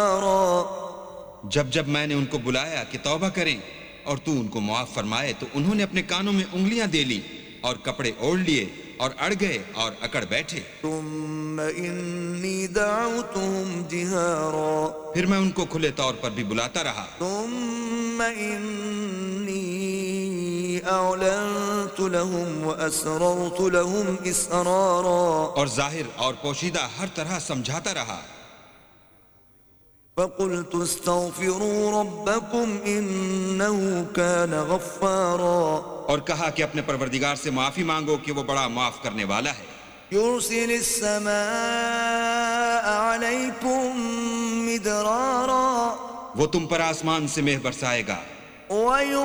जब जब मैंने उनको बुलाया कि तौबा करें और तू उनको मुआफ फरमाए तो उन्होंने अपने कानों में उंगलियां दे ली और कपड़े ओढ़ लिए और अड़ गए और अकड़ बैठे। फिर मैं उनको खुले तौर पर भी बुलाता रहा। और जाहिर और पोशीदा हर तरह समझाता रहा। और कहा कि अपने परवरदिगार से माफी मांगो कि वो बड़ा माफ करने वाला है। वो तुम पर आसमान से मेह बरसाएगा।